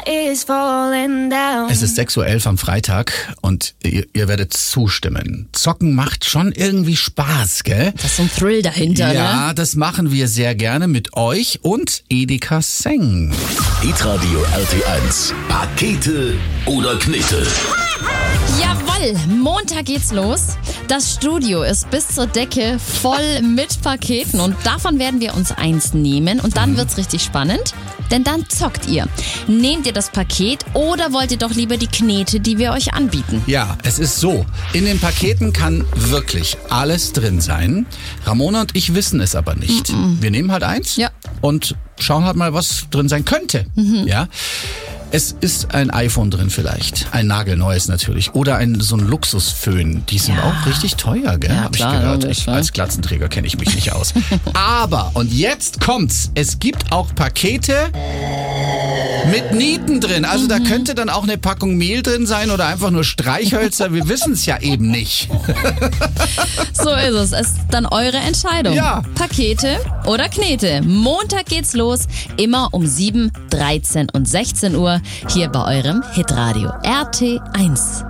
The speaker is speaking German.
is falling down. Es ist 6:11 Uhr am Freitag und ihr werdet zustimmen. Zocken macht schon irgendwie Spaß, gell? Das ist so ein Thrill dahinter, Ja, ne? das machen wir sehr gerne mit euch und Edeka Seng. Hitradio RT1. Pakete oder Knete? Jawohl, Montag geht's los. Das Studio ist bis zur Decke voll mit Paketen und davon werden wir uns eins nehmen und dann wird's richtig spannend, denn dann zockt ihr. Nehmt ihr das Paket oder wollt ihr doch lieber die Knete, die wir euch anbieten? Ja, es ist so. In den Paketen kann wirklich alles drin sein. Ramona und ich wissen es aber nicht. Wir nehmen halt eins und schauen halt mal, was drin sein könnte. Ja. Es ist ein iPhone drin vielleicht, ein nagelneues natürlich oder so ein Luxusföhn. Die sind auch richtig teuer, gell? Ja, Hab ich klar, gehört. logisch, Als Glatzenträger kenne ich mich nicht aus. Aber, und jetzt kommt's, es gibt auch Pakete mit Nieten drin. Also da könnte dann auch eine Packung Mehl drin sein oder einfach nur Streichhölzer. Wir wissen es ja eben nicht. So ist es. Es ist dann eure Entscheidung. Ja. Pakete oder Knete. Montag geht's los. Immer um 7, 13 und 16 Uhr hier bei eurem Hitradio RT1.